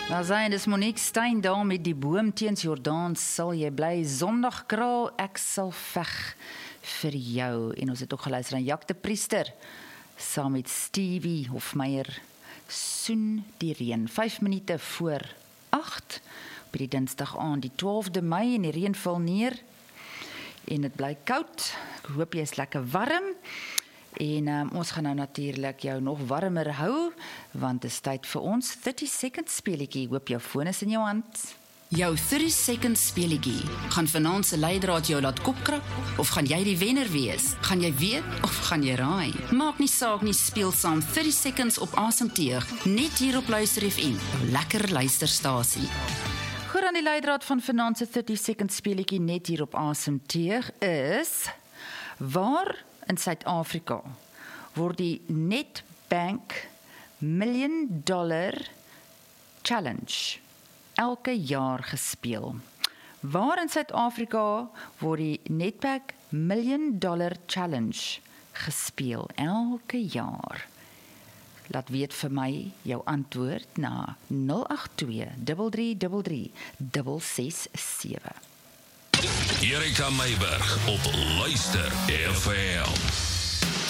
Wel sy, dis Monique Stein daar met die boom teens Jordaan, sal jy bly Sondag kraal, ek sal veg vir jou. En ons het ook geluister aan Jack de Priester, saam met Stevie Hofmeyer, Soen die reën, 5 minute voor 8, op die dinsdag aan die 12de Mei, en die reën val neer, en het bly koud, ek hoop jy is lekker warm, en ons gaan nou natuurlik jou nog warmer hou, want het is tyd vir ons 30 seconds speletjie. Hoop jou foon is in jou hand. Jou 30 seconds speletjie. Gaan vanaand se leidraad jou laat kopkrap? Of gaan jy die wenner wees? Gaan jy weet of gaan jy raai? Maak nie saak nie, speel saam 30 seconds op asemteug. Net hier op Luister FM, jou lekker luisterstasie. Goed, aan die leidraad van vanaand se 30 seconds speletjie net hier op asemteug is: waar in Suid-Afrika word die Nedbank $1 Million Challenge elke jaar gespeel? Waar in Suid-Afrika word die Nedbank $1 Million Challenge gespeel elke jaar? Laat weet vir my jou antwoord na 082 3333 667. Erika Meiberg op Luister FM.